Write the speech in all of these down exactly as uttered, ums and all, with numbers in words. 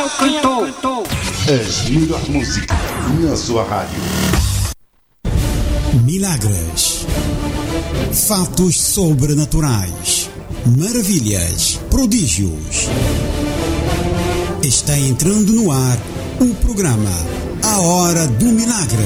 Cantou. A melhor música na sua rádio. Milagres, fatos sobrenaturais, maravilhas, prodígios. Está entrando no ar o programa A Hora do Milagre.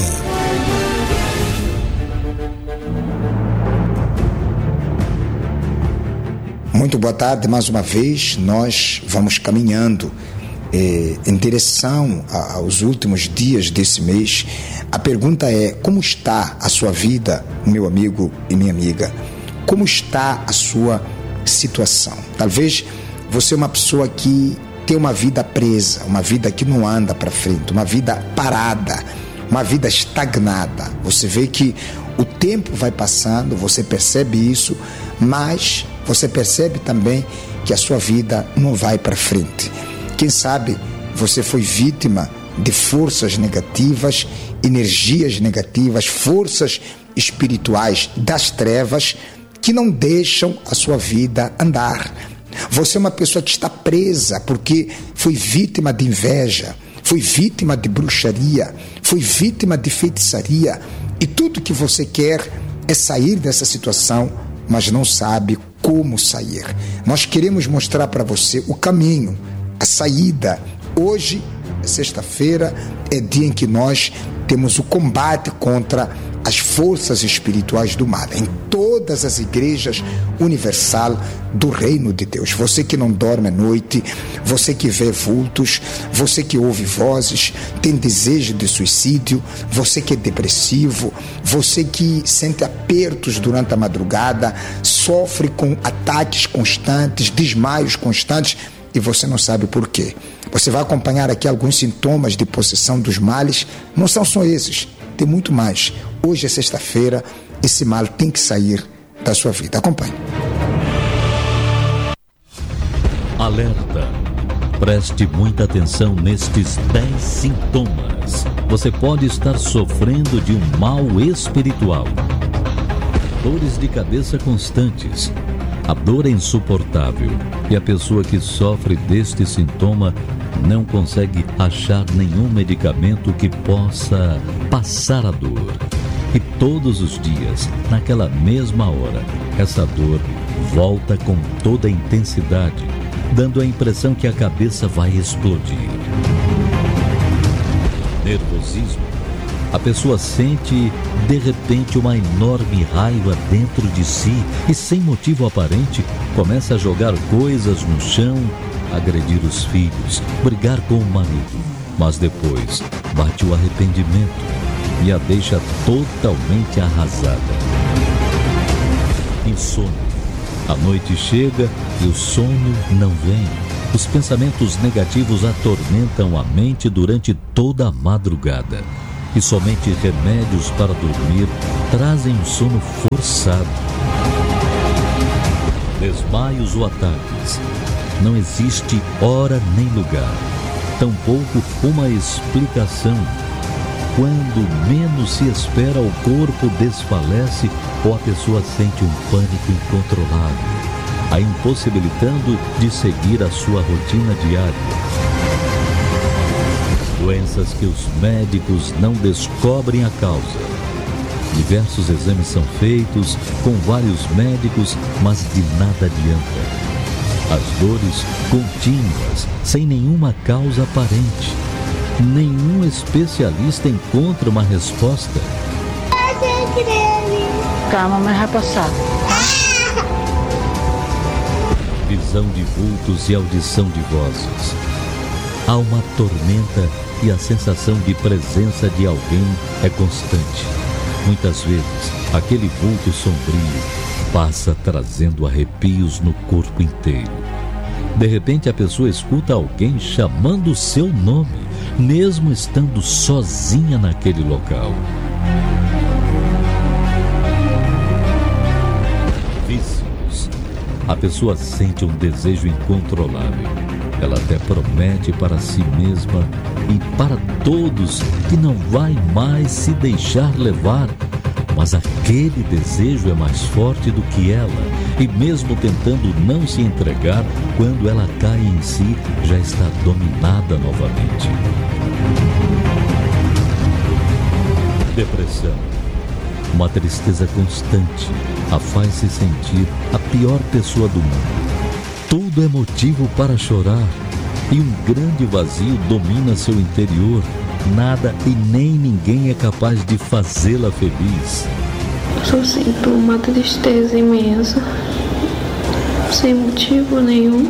Muito boa tarde mais uma vez. Nós vamos caminhando eh, em direção a, aos últimos dias desse mês. A pergunta é: como está a sua vida, meu amigo e minha amiga? Como está a sua situação? Talvez você é uma pessoa que tem uma vida presa, uma vida que não anda para frente, uma vida parada, uma vida estagnada. Você vê que o tempo vai passando, você percebe isso, mas você percebe também que a sua vida não vai para frente. Quem sabe você foi vítima de forças negativas, energias negativas, forças espirituais das trevas que não deixam a sua vida andar. Você é uma pessoa que está presa porque foi vítima de inveja, foi vítima de bruxaria, foi vítima de feitiçaria, e tudo que você quer é sair dessa situação, mas não sabe como sair. Nós queremos mostrar para você o caminho, a saída. Hoje é sexta-feira, é dia em que nós temos o combate contra as forças espirituais do mal, em todas as igrejas universal do reino de Deus. Você que não dorme à noite, você que vê vultos, você que ouve vozes, tem desejo de suicídio, você que é depressivo, você que sente apertos durante a madrugada, sofre com ataques constantes, desmaios constantes, e você não sabe por quê. Você vai acompanhar aqui alguns sintomas de possessão dos males. Não são só esses, tem muito mais. Hoje é sexta-feira, esse mal tem que sair da sua vida. Acompanhe. Alerta! Preste muita atenção nestes dez sintomas. Você pode estar sofrendo de um mal espiritual. Dores de cabeça constantes. A dor é insuportável e a pessoa que sofre deste sintoma não consegue achar nenhum medicamento que possa passar a dor. E todos os dias, naquela mesma hora, essa dor volta com toda a intensidade, dando a impressão que a cabeça vai explodir. Nervosismo. A pessoa sente, de repente, uma enorme raiva dentro de si e, sem motivo aparente, começa a jogar coisas no chão, agredir os filhos, brigar com o marido. Mas depois bate o arrependimento e a deixa totalmente arrasada. Insônia. A noite chega e o sono não vem. Os pensamentos negativos atormentam a mente durante toda a madrugada. E somente remédios para dormir trazem um sono forçado. Desmaios ou ataques. Não existe hora nem lugar, tampouco uma explicação. Quando menos se espera, o corpo desfalece ou a pessoa sente um pânico incontrolável, a impossibilitando de seguir a sua rotina diária. Doenças que os médicos não descobrem a causa. Diversos exames são feitos com vários médicos, mas de nada adianta. As dores contínuas, sem nenhuma causa aparente. Nenhum especialista encontra uma resposta. Calma, mas vai passar. Visão de vultos e audição de vozes. Há uma tormenta e a sensação de presença de alguém é constante. Muitas vezes, aquele vulto sombrio passa trazendo arrepios no corpo inteiro. De repente, a pessoa escuta alguém chamando o seu nome, mesmo estando sozinha naquele local. Vícios. A pessoa sente um desejo incontrolável. Ela até promete para si mesma e para todos que não vai mais se deixar levar, Mas aquele desejo é mais forte do que ela, e mesmo tentando não se entregar, quando ela cai em si, já está dominada novamente. Depressão. Uma tristeza constante a faz se sentir a pior pessoa do mundo. Tudo é motivo para chorar, e um grande vazio domina seu interior. Nada e nem ninguém é capaz de fazê-la feliz. Só sinto uma tristeza imensa, sem motivo nenhum.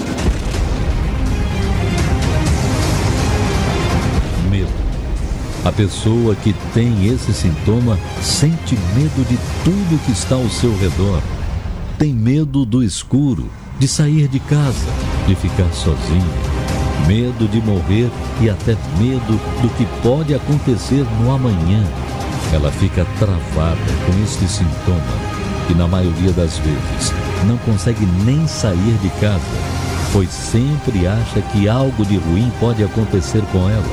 Medo. A pessoa que tem esse sintoma sente medo de tudo que está ao seu redor. Tem medo do escuro, de sair de casa, de ficar sozinho. Medo de morrer e até medo do que pode acontecer no amanhã. Ela fica travada com este sintoma e, na maioria das vezes, não consegue nem sair de casa, pois sempre acha que algo de ruim pode acontecer com ela.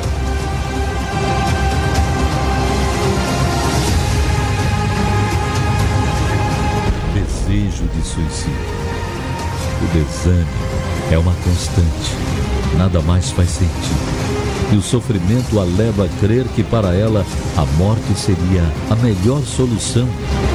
Desejo de suicídio. O desânimo é uma constante. Nada mais faz sentido. E o sofrimento a leva a crer que para ela a morte seria a melhor solução.